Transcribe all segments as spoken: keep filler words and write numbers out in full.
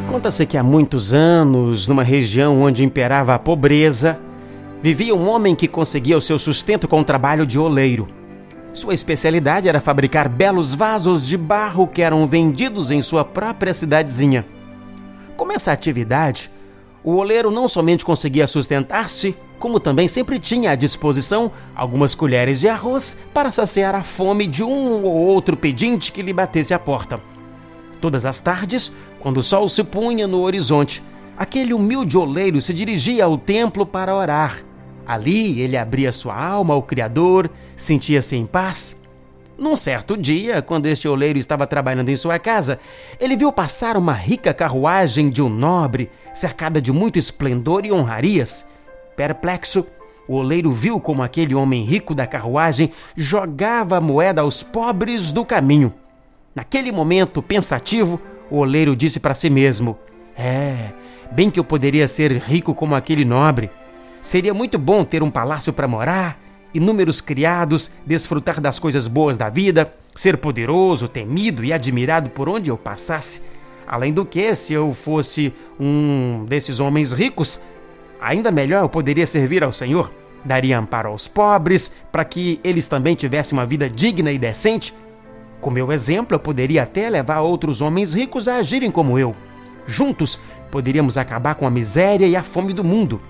Conta-se que há muitos anos, numa região onde imperava a pobreza, vivia um homem que conseguia o seu sustento com o trabalho de oleiro. Sua especialidade era fabricar belos vasos de barro que eram vendidos em sua própria cidadezinha. Com essa atividade, o oleiro não somente conseguia sustentar-se, como também sempre tinha à disposição algumas colheres de arroz para saciar a fome de um ou outro pedinte que lhe batesse à porta. Todas as tardes, quando o sol se punha no horizonte, aquele humilde oleiro se dirigia ao templo para orar. Ali ele abria sua alma ao Criador, sentia-se em paz. Num certo dia, quando este oleiro estava trabalhando em sua casa, ele viu passar uma rica carruagem de um nobre, cercada de muito esplendor e honrarias. Perplexo, o oleiro viu como aquele homem rico da carruagem jogava a moeda aos pobres do caminho. Naquele momento, pensativo, o oleiro disse para si mesmo: É, bem que eu poderia ser rico como aquele nobre. Seria muito bom ter um palácio para morar, inúmeros criados, desfrutar das coisas boas da vida, ser poderoso, temido e admirado por onde eu passasse. Além do que, se eu fosse um desses homens ricos, ainda melhor eu poderia servir ao Senhor. Daria amparo aos pobres, para que eles também tivessem uma vida digna e decente. Com meu exemplo, eu poderia até levar outros homens ricos a agirem como eu. Juntos, poderíamos acabar com a miséria e a fome do mundo.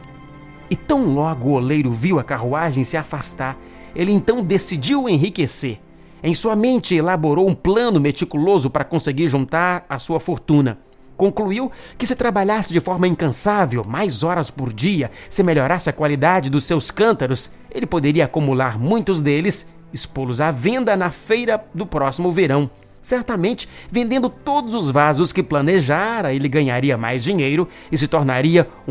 E tão logo o oleiro viu a carruagem se afastar, ele então decidiu enriquecer. Em sua mente, elaborou um plano meticuloso para conseguir juntar a sua fortuna. Concluiu que se trabalhasse de forma incansável, mais horas por dia, se melhorasse a qualidade dos seus cântaros, ele poderia acumular muitos deles, expô-los à venda na feira do próximo verão. Certamente, vendendo todos os vasos que planejara, ele ganharia mais dinheiro e se tornaria um